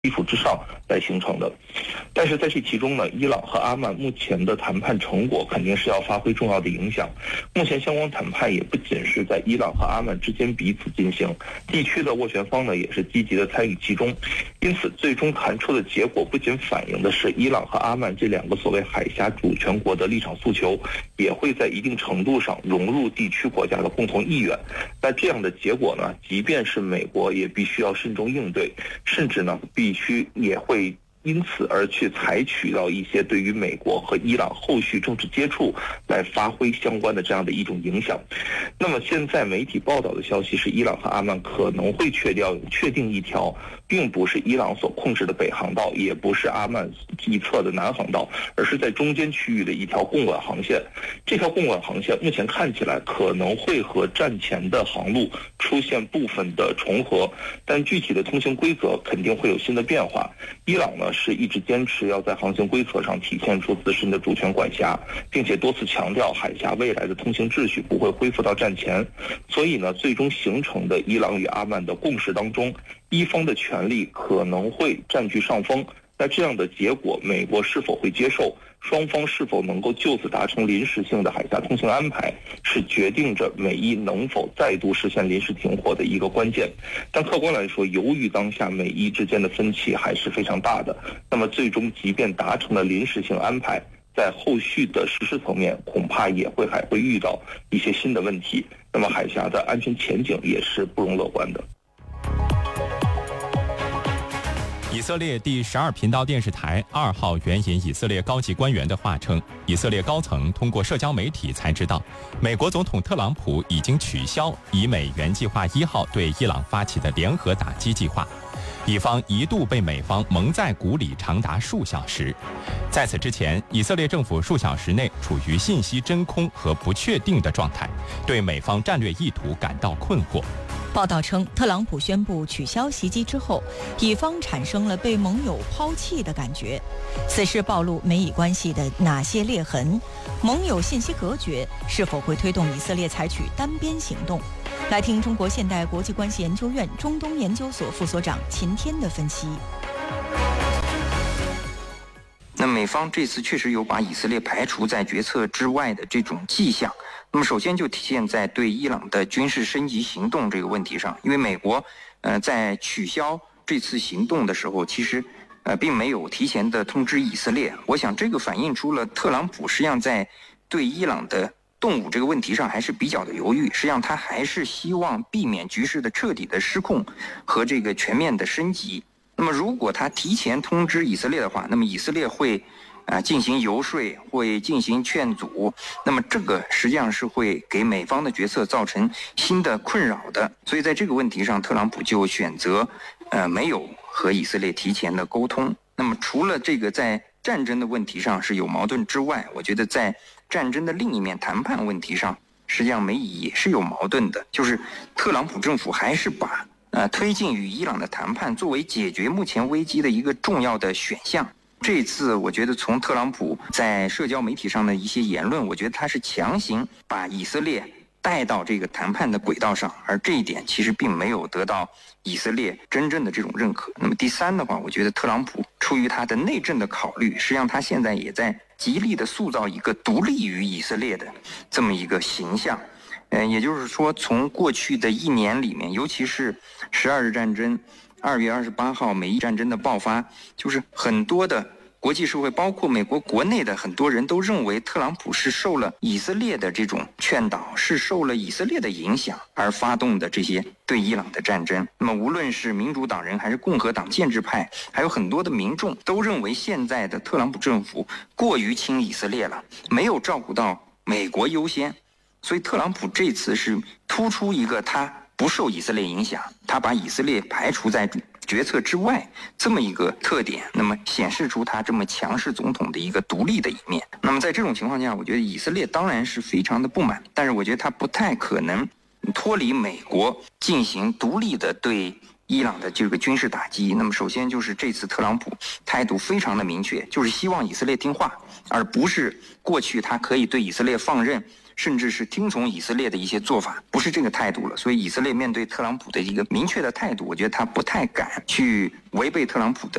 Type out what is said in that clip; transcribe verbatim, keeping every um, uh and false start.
基础之上来形成的。但是在这其中呢，伊朗和阿曼目前的谈判成果肯定是要发挥重要的影响。目前相关谈判也不仅是在伊朗和阿曼之间彼此进行，地区的斡旋方呢也是积极的参与其中。因此最终谈出的结果不仅反映的是伊朗和阿曼这两个所谓海峡主权国的立场诉求，也会在一定程度上融入地区国家的共同意愿。那这样的结果呢，即便是美国也必须要慎重应对，甚至呢必须也会因此而去采取到一些对于美国和伊朗后续政治接触来发挥相关的这样的一种影响。那么现在媒体报道的消息是，伊朗和阿曼可能会确掉确定一条并不是伊朗所控制的北航道，也不是阿曼一侧的南航道，而是在中间区域的一条共管航线。这条共管航线目前看起来可能会和战前的航路出现部分的重合，但具体的通行规则肯定会有新的变化。伊朗呢是一直坚持要在航行规则上体现出自身的主权管辖，并且多次强调海峡未来的通行秩序不会恢复到战前。所以呢，最终形成的伊朗与阿曼的共识当中，一方的权利可能会占据上风。那这样的结果，美国是否会接受？双方是否能够就此达成临时性的海峡通行安排，是决定着美伊能否再度实现临时停火的一个关键。但客观来说，由于当下美伊之间的分歧还是非常大的，那么最终即便达成了临时性安排，在后续的实施层面恐怕也会还会遇到一些新的问题，那么海峡的安全前景也是不容乐观的。 以色列第十二频道电视台二号援引以色列高级官员的话称，以色列高层通过社交媒体才知道，美国总统特朗普已经取消以美援计划一号对伊朗发起的联合打击计划。以方一度被美方蒙在鼓里长达数小时。在此之前，以色列政府数小时内处于信息真空和不确定的状态，对美方战略意图感到困惑。 报道称，特朗普宣布取消袭击之后，以方产生了被盟友抛弃的感觉。此事暴露美以关系的哪些裂痕？盟友信息隔绝是否会推动以色列采取单边行动？来听中国现代国际关系研究院中东研究所副所长秦天的分析。 那美方这次确实有把以色列排除在决策之外的这种迹象。那么首先就体现在对伊朗的军事升级行动这个问题上，因为美国呃在取消这次行动的时候，其实呃并没有提前的通知以色列。我想这个反映出了特朗普实际上在对伊朗的动武这个问题上还是比较的犹豫，实际上他还是希望避免局势的彻底的失控和这个全面的升级。那么如果他提前通知以色列的话，那么以色列会啊进行游说，会进行劝阻，那么这个实际上是会给美方的决策造成新的困扰的。所以在这个问题上，特朗普就选择呃没有和以色列提前的沟通。那么除了这个在战争的问题上是有矛盾之外，我觉得在战争的另一面谈判问题上，实际上美以也是有矛盾的，就是特朗普政府还是把呃推进与伊朗的谈判作为解决目前危机的一个重要的选项。这次我觉得从特朗普在社交媒体上的一些言论，我觉得他是强行把以色列带到这个谈判的轨道上，而这一点其实并没有得到以色列真正的这种认可。那么第三的话，我觉得特朗普出于他的内政的考虑，实际上他现在也在极力的塑造一个独立于以色列的这么一个形象。嗯，也就是说，从过去的一年里面，尤其是十二日战争、二月二十八号美伊战争的爆发，就是很多的国际社会，包括美国国内的很多人都认为特朗普是受了以色列的这种劝导，是受了以色列的影响而发动的这些对伊朗的战争。那么无论是民主党人还是共和党建制派，还有很多的民众都认为现在的特朗普政府过于亲以色列了，没有照顾到美国优先。所以特朗普这次是突出一个他不受以色列影响，他把以色列排除在决策之外这么一个特点，那么显示出他这么强势总统的一个独立的一面。那么在这种情况下，我觉得以色列当然是非常的不满，但是我觉得他不太可能脱离美国进行独立的对伊朗的这个军事打击。那么首先就是这次特朗普态度非常的明确，就是希望以色列听话，而不是过去他可以对以色列放任， 甚至是听从以色列的一些做法，不是这个态度了。所以以色列面对特朗普的一个明确的态度，我觉得他不太敢去违背特朗普的